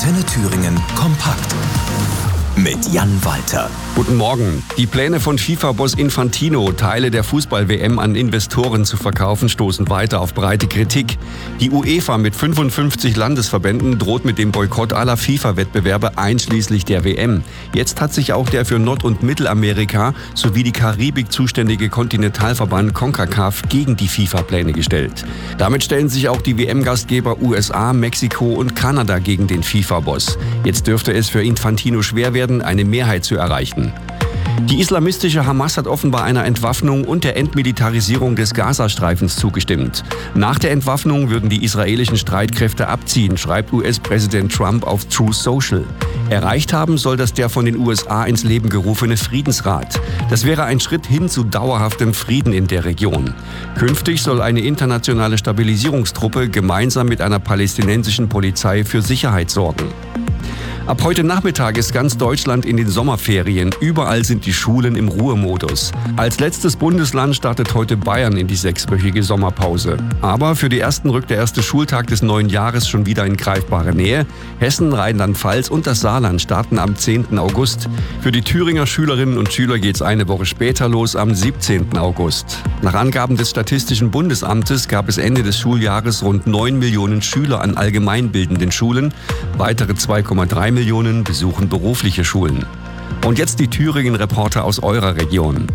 Antenne Thüringen kompakt mit Jan Walter. Guten Morgen. Die Pläne von FIFA-Boss Infantino, Teile der Fußball-WM an Investoren zu verkaufen, stoßen weiter auf breite Kritik. Die UEFA mit 55 Landesverbänden droht mit dem Boykott aller FIFA-Wettbewerbe einschließlich der WM. Jetzt hat sich auch der für Nord- und Mittelamerika sowie die Karibik zuständige Kontinentalverband CONCACAF gegen die FIFA-Pläne gestellt. Damit stellen sich auch die WM-Gastgeber USA, Mexiko und Kanada gegen den FIFA-Boss. Jetzt dürfte es für Infantino schwer werden, eine Mehrheit zu erreichen. Die islamistische Hamas hat offenbar einer Entwaffnung und der Entmilitarisierung des Gazastreifens zugestimmt. Nach der Entwaffnung würden die israelischen Streitkräfte abziehen, schreibt US-Präsident Trump auf Truth Social. Erreicht haben soll das der von den USA ins Leben gerufene Friedensrat. Das wäre ein Schritt hin zu dauerhaftem Frieden in der Region. Künftig soll eine internationale Stabilisierungstruppe gemeinsam mit einer palästinensischen Polizei für Sicherheit sorgen. Ab heute Nachmittag ist ganz Deutschland in den Sommerferien. Überall sind die Schulen im Ruhemodus. Als letztes Bundesland startet heute Bayern in die 6-wöchige Sommerpause. Aber für die Ersten rückt der erste Schultag des neuen Jahres schon wieder in greifbare Nähe. Hessen, Rheinland-Pfalz und das Saarland starten am 10. August. Für die Thüringer Schülerinnen und Schüler geht's eine Woche später los, am 17. August. Nach Angaben des Statistischen Bundesamtes gab es Ende des Schuljahres rund 9 Millionen Schüler an allgemeinbildenden Schulen. Weitere 2,3 Millionen besuchen berufliche Schulen. Und jetzt die Thüringen-Reporter aus eurer Region.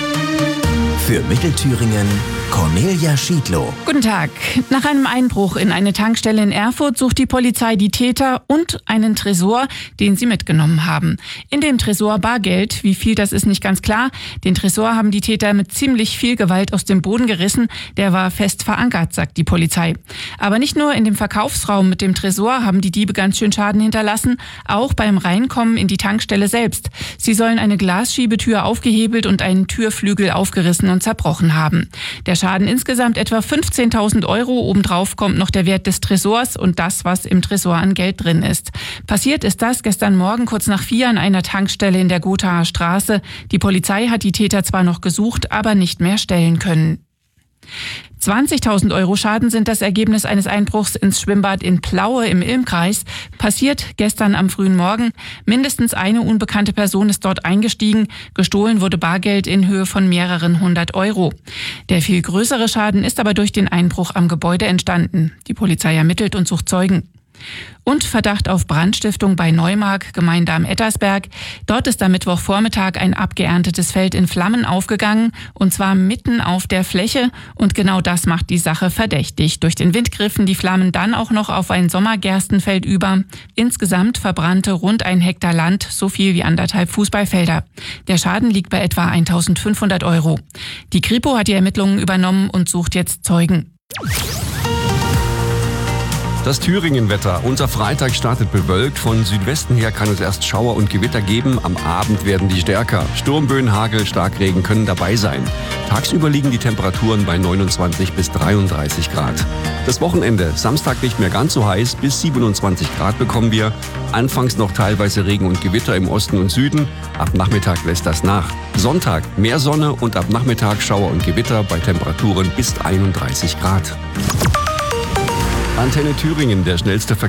Für Mittelthüringen Cornelia Schiedlow. Guten Tag. Nach einem Einbruch in eine Tankstelle in Erfurt sucht die Polizei die Täter und einen Tresor, den sie mitgenommen haben. In dem Tresor Bargeld. Wie viel, das ist nicht ganz klar. Den Tresor haben die Täter mit ziemlich viel Gewalt aus dem Boden gerissen. Der war fest verankert, sagt die Polizei. Aber nicht nur in dem Verkaufsraum mit dem Tresor haben die Diebe ganz schön Schaden hinterlassen, auch beim Reinkommen in die Tankstelle selbst. Sie sollen eine Glasschiebetür aufgehebelt und einen Türflügel aufgerissen und zerbrochen haben. Der Schaden insgesamt etwa 15.000 €. Obendrauf kommt noch der Wert des Tresors und das, was im Tresor an Geld drin ist. Passiert ist das gestern Morgen kurz nach 4 an einer Tankstelle in der Gothaer Straße. Die Polizei hat die Täter zwar noch gesucht, aber nicht mehr stellen können. 20.000 € Schaden sind das Ergebnis eines Einbruchs ins Schwimmbad in Plaue im Ilmkreis. Passiert gestern am frühen Morgen. Mindestens eine unbekannte Person ist dort eingestiegen. Gestohlen wurde Bargeld in Höhe von mehreren 100 €. Der viel größere Schaden ist aber durch den Einbruch am Gebäude entstanden. Die Polizei ermittelt und sucht Zeugen. Und Verdacht auf Brandstiftung bei Neumark, Gemeinde am Ettersberg. Dort ist am Mittwochvormittag ein abgeerntetes Feld in Flammen aufgegangen, und zwar mitten auf der Fläche. Und genau das macht die Sache verdächtig. Durch den Wind griffen die Flammen dann auch noch auf ein Sommergerstenfeld über. Insgesamt verbrannte rund 1 Hektar Land, so viel wie 1,5 Fußballfelder. Der Schaden liegt bei etwa 1.500 €. Die Kripo hat die Ermittlungen übernommen und sucht jetzt Zeugen. Das Thüringen-Wetter. Unser Freitag startet bewölkt. Von Südwesten her kann es erst Schauer und Gewitter geben. Am Abend werden die stärker. Sturmböen, Hagel, Starkregen können dabei sein. Tagsüber liegen die Temperaturen bei 29 bis 33 Grad. Das Wochenende, Samstag nicht mehr ganz so heiß, bis 27 Grad bekommen wir. Anfangs noch teilweise Regen und Gewitter im Osten und Süden. Ab Nachmittag lässt das nach. Sonntag mehr Sonne und ab Nachmittag Schauer und Gewitter bei Temperaturen bis 31 Grad. Antenne Thüringen, der schnellste Verkehr.